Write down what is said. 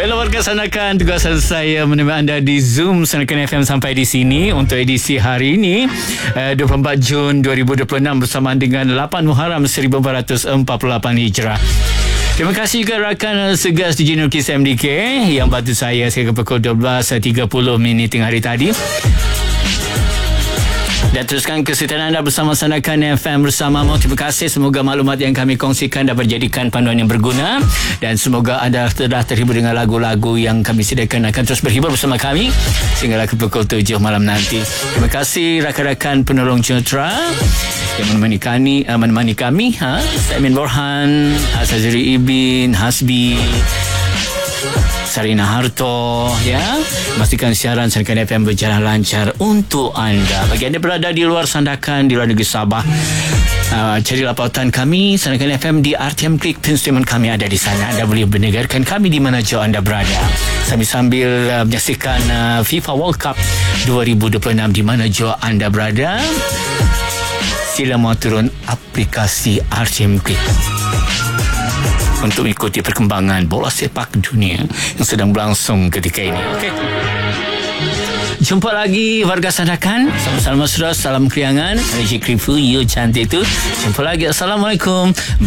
Bella warga Sanakan, tugasan saya menemui anda di Zoom Sanakan FM sampai di sini untuk edisi hari ini 24 Jun 2026 bersamaan dengan 8 Muharram 1448 Hijrah. Terima kasih juga rakan segas di Jinul Kis MDK yang bantu saya sehingga pukul 12.30 tengah hari tadi. Dan teruskan kesetiaan anda bersama Sanakan FM bersamamu. Terima kasih. Semoga maklumat yang kami kongsikan dapat dijadikan panduan yang berguna. Dan semoga anda telah terhibur dengan lagu-lagu yang kami sediakan. Akan terus berhibur bersama kami sehinggalah ke pukul 7 malam nanti. Terima kasih rakan-rakan penolong Citra yang menemani kami. Saimin Borhan, Saziri Ibin, Hasbi, Sarina Harto, ya. Pastikan siaran Sanakan FM berjalan lancar untuk anda. Bagi anda berada di luar Sandakan, di luar negeri Sabah, carilah pautan kami Sanakan FM di RTM Klik. Pinjaman kami ada di sana. Anda boleh mendengarkan kami di mana jauh anda berada. Sambil menyaksikan FIFA World Cup 2026 di mana jauh anda berada. Sila mau turun aplikasi RTM Klik untuk mengikuti perkembangan bola sepak dunia yang sedang berlangsung ketika ini. Okey. Jumpa lagi warga Sanakan. Salam mesra, salam keriangan. Rezeki krifu, you cantik tu. Jumpa lagi. Assalamualaikum.